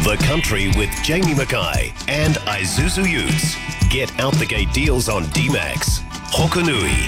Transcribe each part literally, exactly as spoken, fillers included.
The Country with Jamie Mackay and Isuzu Utes. Get out the gate deals on D-Max. Hokanui.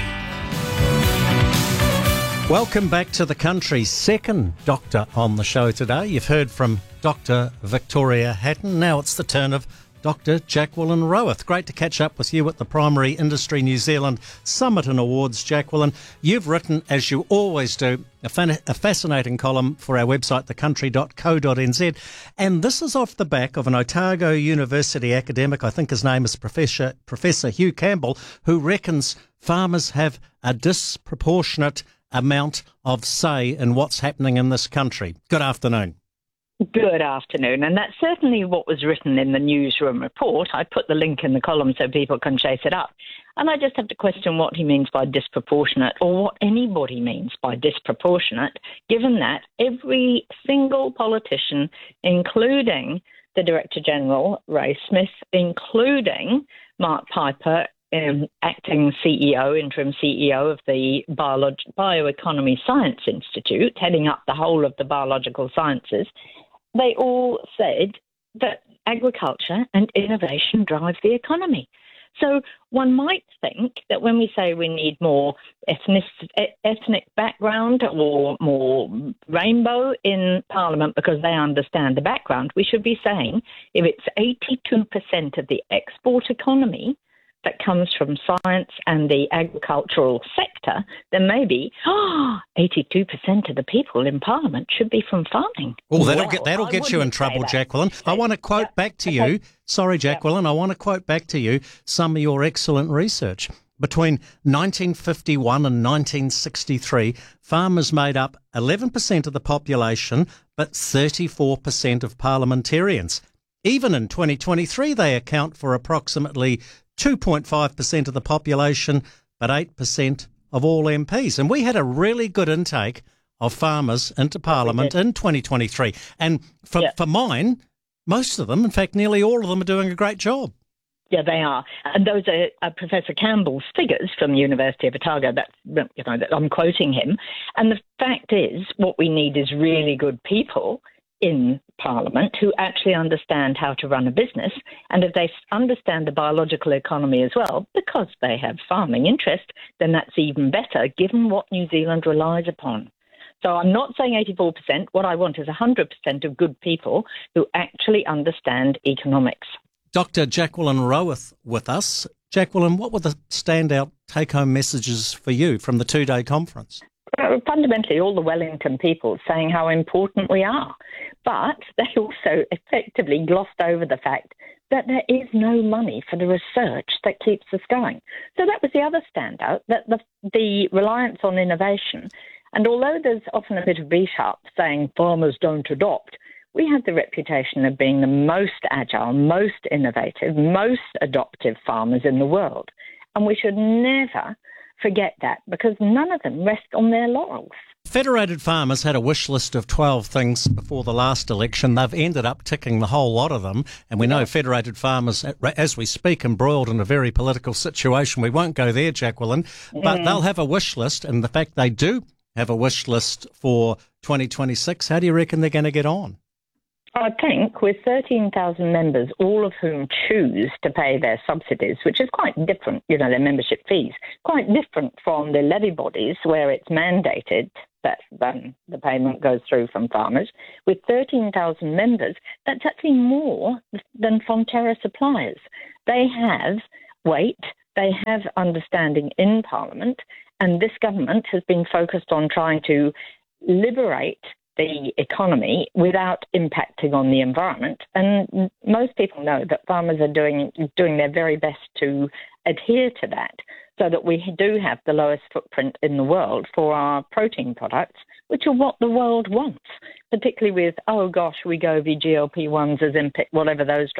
Welcome back to The Country. Second doctor on the show today. You've heard from Doctor Victoria Hatton. Now it's the turn of Doctor Jacqueline Roweth. Great to catch up with you at the Primary Industry New Zealand Summit and Awards, Jacqueline. You've written, as you always do, a, fan- a fascinating column for our website, the country dot co dot n z. And this is off the back of an Otago University academic, I think his name is Professor, Professor Hugh Campbell, who reckons farmers have a disproportionate amount of say in what's happening in this country. Good afternoon. Good afternoon. And that's certainly what was written in the newsroom report. I put the link in the column so people can chase it up. And I just have to question what he means by disproportionate, or what anybody means by disproportionate, given that every single politician, including the Director General, Ray Smith, including Mark Piper, Um, acting C E O, interim C E O of the Biolog- Bioeconomy Science Institute, heading up the whole of the biological sciences, they all said that agriculture and innovation drive the economy. So one might think that when we say we need more ethnic, ethnic background or more rainbow in Parliament because they understand the background, we should be saying if it's eighty-two percent of the export economy that comes from science and the agricultural sector, then maybe oh, eighty-two percent of the people in Parliament should be from farming. Oh, that'll well, get that'll I get you in trouble, that. Jacqueline. I want to quote yeah. back to okay. you. Sorry, Jacqueline. Yeah. I want to quote back to you some of your excellent research. Between nineteen fifty-one and nineteen sixty-three, farmers made up eleven percent of the population, but thirty-four percent of parliamentarians. Even in twenty twenty-three, they account for approximately two point five percent of the population, but eight percent of all M Ps. And we had a really good intake of farmers into Parliament in twenty twenty-three. And for, yeah. for mine, most of them, in fact, nearly all of them are doing a great job. Yeah, they are. And those are uh, Professor Campbell's figures from the University of Otago. That's, you know, I'm quoting him. And the fact is, what we need is really good people in Parliament who actually understand how to run a business, and if they understand the biological economy as well, because they have farming interest, then that's even better given what New Zealand relies upon. So I'm not saying eighty-four percent. What I want is one hundred percent of good people who actually understand economics. Doctor Jacqueline Roweth with us. Jacqueline, what were the standout take-home messages for you from the two-day conference? Uh, fundamentally, all the Wellington people saying how important we are. But they also effectively glossed over the fact that there is no money for the research that keeps us going. So that was the other standout, that the, the reliance on innovation. And although there's often a bit of beat-up saying farmers don't adopt, we have the reputation of being the most agile, most innovative, most adoptive farmers in the world. And we should never forget that, because none of them rest on their laurels. Federated Farmers had a wish list of twelve things before the last election. They've ended up ticking the whole lot of them. And we know Federated Farmers, as we speak, embroiled in a very political situation. We won't go there, Jacqueline, but mm. they'll have a wish list. And the fact they do have a wish list for twenty twenty-six, how do you reckon they're going to get on? I think with thirteen thousand members, all of whom choose to pay their subsidies, which is quite different, you know, their membership fees, quite different from the levy bodies where it's mandated that um, the payment goes through from farmers. With thirteen thousand members, that's actually more than Fonterra suppliers. They have weight, they have understanding in Parliament, and this government has been focused on trying to liberate the economy without impacting on the environment. And most people know that farmers are doing doing their very best to adhere to that, so that we do have the lowest footprint in the world for our protein products, which are what the world wants, particularly with, oh gosh, we go V G L P ones, Ozempic, whatever those